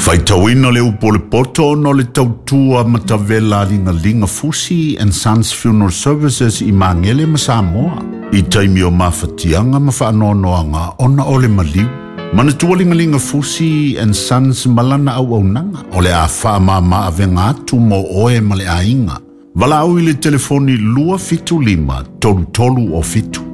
Faitawina le upo le poto no le tautua matavela linga Fusi and Sons Funeral Services I Mangele ma Samoa. I taimi o mawhatianga ma whaanoanoanga ona ole maliu. Mana tualinga Fusi and Sons malana au nanga. Ole a wha ma avenga atu mo oe male ainga. Wala au I le telefoni lua fitu lima tolu o fitu.